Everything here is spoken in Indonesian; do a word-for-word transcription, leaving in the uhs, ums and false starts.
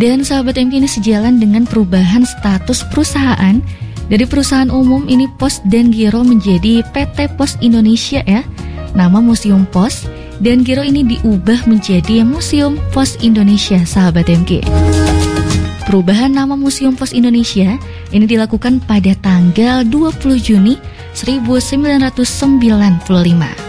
Dan sahabat M K, ini sejalan dengan perubahan status perusahaan dari perusahaan umum ini Pos dan Giro menjadi P T Pos Indonesia ya. Nama Museum Pos dan Giro ini diubah menjadi Museum Pos Indonesia, sahabat M K. Perubahan nama Museum Pos Indonesia ini dilakukan pada tanggal dua puluh Juni seribu sembilan ratus sembilan puluh lima.